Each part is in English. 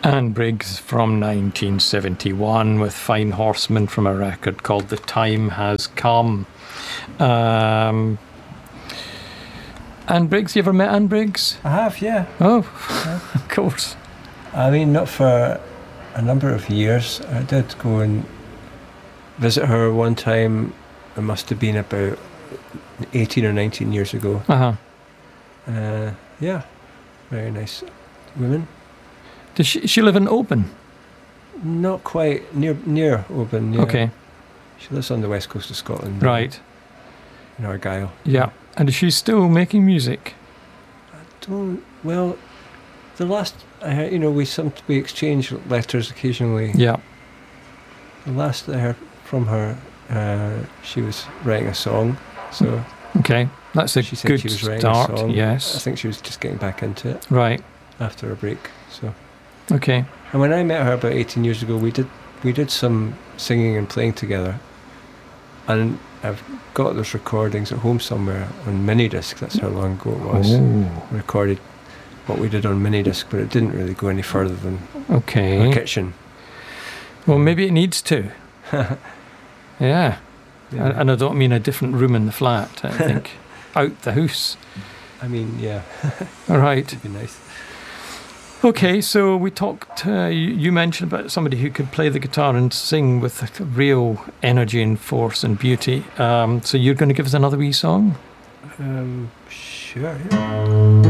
Anne Briggs from 1971 with Fine Horseman from a record called The Time Has Come. Anne Briggs, you ever met Anne Briggs? I have, yeah. Oh, Yeah. of course. I mean, not for a number of years. I did go and visit her one time. It must have been about 18 or 19 years ago. Uh-huh. Yeah, very nice woman. Does she live in Oban? Not quite near Oban. Yeah. Okay, She lives on the west coast of Scotland. right. In Argyll. Yeah. And is she still making music? Well, the last I heard, we exchange letters occasionally. Yeah. The last I heard from her, she was writing a song. So Okay, that's a she said good she was writing start. a song. I Yes. think she was just getting back into it Right. after a break. So, Okay. and when I met her about 18 years ago, we did some singing and playing together, and I've got those recordings at home somewhere on mini disc. That's how long ago it was. Oh. Recorded what we did on mini disc, but it didn't really go any further than Okay. our kitchen. Well, maybe it needs to. Yeah. Yeah. And I don't mean a different room in the flat. I think out the house. I mean, yeah, All right. it'd be nice. Okay, so we talked, you mentioned about somebody who could play the guitar and sing with real energy and force and beauty. So you're going to give us another wee song? Sure. Yeah.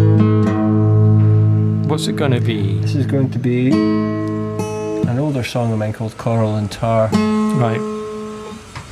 What's it going to be? This is going to be an older song of mine called Coral and Tar. Right.